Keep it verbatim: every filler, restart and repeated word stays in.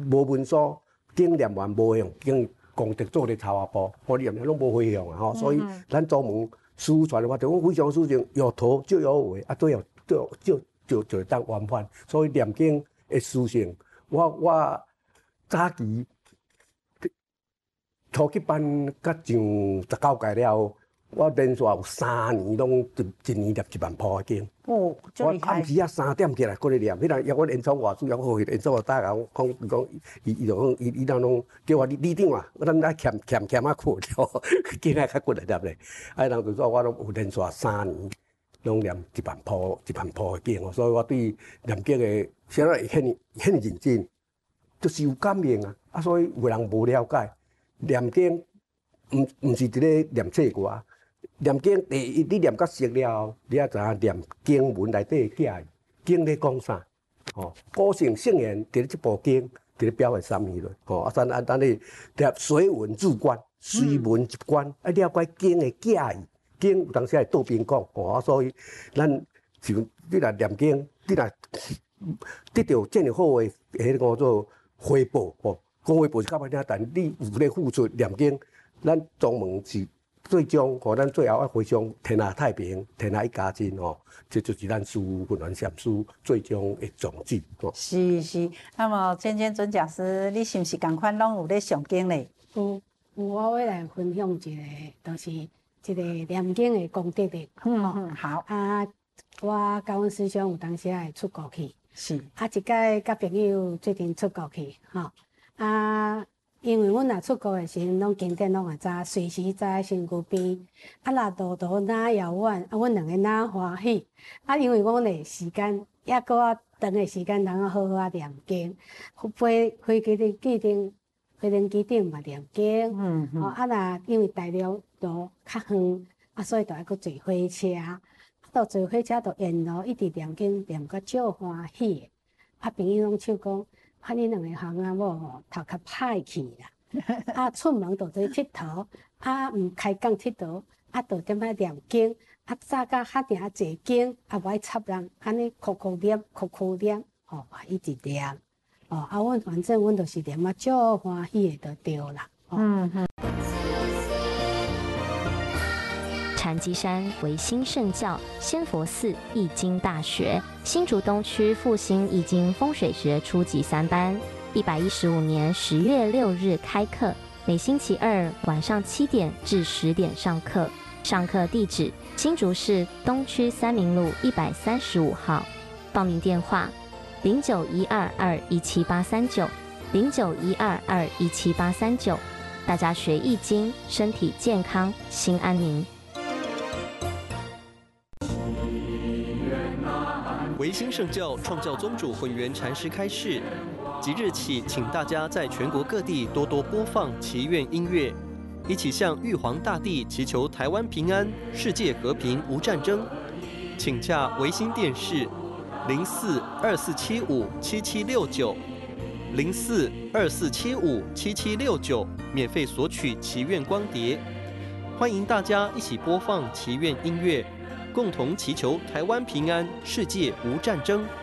无文书，经念完无用，经功德做咧头下步，好念拢无回用啊吼。所以咱祖门师父传的法度，我非常事情有图就有为，啊，对哦，对哦，就就就当圆满。所以念经的事情，我我早期初级班甲上十九届了后。我连续有三年拢一一年念一万铺的经。 哦， 我暗时啊三点起来搁咧念，迄个约我演唱外主，约我去演唱外大讲讲讲，伊伊就讲伊伊当拢叫我你长啊，咱爱欠欠欠啊困了，经啊较骨来念咧。啊，人就说我拢有连续三年拢念一万铺一万铺的经，所以我对念经的现在很很认真，就是有感应啊。啊，所以有人无了解念经，毋毋是伫咧念册歌。念经第一，你念到熟了，你也知影念经文内底假意，经咧讲啥？哦，古圣圣贤伫咧即部经伫咧表现啥物咧？哦，啊，咱啊，咱咧念随文入观，随文入观，啊，了解经的假意，经有当时会倒边讲，哦，啊，所以咱就你若念经，你若得到这么好的迄个叫做回报，哦，讲回报是较歹听，但你有咧付出念经，咱宗门是。最终，互咱最后啊，回向天下太平，天下一家亲哦，这就是咱师父云峦禅师最终的宗旨哦。 是是，那么芊芊准讲师，你是不是共款拢有咧上经咧？ 有有，我要来分享一个，就是一个念经的功德的。 嗯嗯，好。 啊，我甲阮师兄有当时会出国去， 是。啊， 一届甲朋友最近出国去，吼啊。因为阮若出国的时阵，拢经典拢会知，随时在身躯边。啊，若路途哪遥远，啊，阮两个哪欢喜。啊，因为阮的时间，也搁啊长的时间，通啊好好啊念经。飞飞机的机顶，飞机机顶嘛念经。嗯嗯。哦，啊，若因为大陆路较远，啊，所以就爱搁坐火车。啊，到坐火车就沿路一直念经，念到足欢喜的。啊，朋友拢笑讲。啊！恁两个行啊某吼，头壳歹去啦。啊，出门就做佚佗，啊，毋开讲佚佗，啊，就踮遐念经，啊，早甲遐定坐经，啊，无爱插人，安尼哭哭念，哭哭念，吼、哦，一直念，哦，啊，阮反正阮就是念啊，足欢喜的就对啦。哦、嗯嗯。 禅机山维新圣教仙佛寺易经大学新竹东区复兴易经风水学初级三班，一百一十五年十月六日开课，每星期二晚上七点至十点上课。上课地址：新竹市东区三民路一百三十五号。报名电话：零九一二二一七八三九零九一二二一七八三九。大家学易经，身体健康，心安宁。 维新圣教创教宗主混元禅师开示，即日起，请大家在全国各地多多播放祈愿音乐，一起向玉皇大帝祈求台湾平安、世界和平、无战争。请洽维新电视零四二四七五七七六九零四二四七五七七六九，免费索取祈愿光碟。欢迎大家一起播放祈愿音乐。共同祈求台湾平安，世界无战争。